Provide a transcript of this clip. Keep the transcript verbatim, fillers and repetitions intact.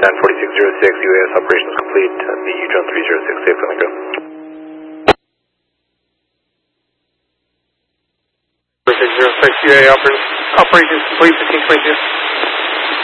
ten forty-six zero six, U A S operations complete. The U Drone three zero six, safe on the go. six zero six, U A operations complete, fifteen twenty-two.